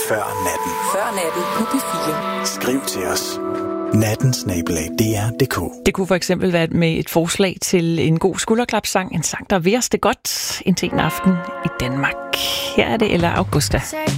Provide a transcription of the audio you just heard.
Før natten. Før natten på P4. Skriv til os. nattensnabelag.dr.dk. Det kunne for eksempel være med et forslag til en god skulderklapsang, en sang, der vil os det godt en sen aften i Danmark. Her er det Ella Augusta.